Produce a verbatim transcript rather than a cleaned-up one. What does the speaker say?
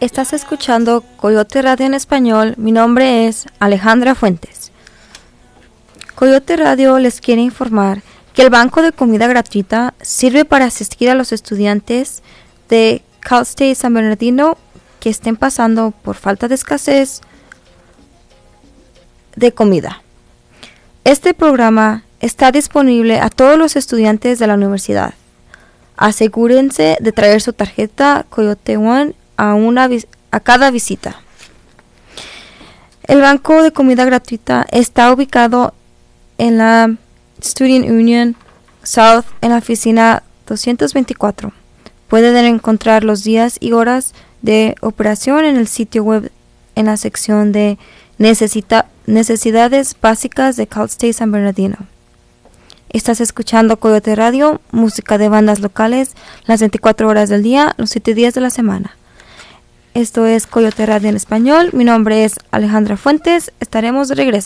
Estás escuchando Coyote Radio en Español. Mi nombre es Alejandra Fuentes. Coyote Radio les quiere informar que el Banco de Comida Gratuita sirve para asistir a los estudiantes de Cal State San Bernardino que estén pasando por falta de escasez de comida. Este programa está disponible a todos los estudiantes de la universidad. Asegúrense de traer su tarjeta Coyote One a, una, a cada visita. El Banco de Comida Gratuita está ubicado en la Student Union South en la oficina doscientos veinticuatro. Pueden encontrar los días y horas de operación en el sitio web en la sección de necesita, necesidades básicas de Cal State San Bernardino. Estás escuchando Coyote Radio, música de bandas locales, las veinticuatro horas del día, los siete días de la semana. Esto es Coyote Radio en Español. Mi nombre es Alejandra Fuentes. Estaremos de regreso.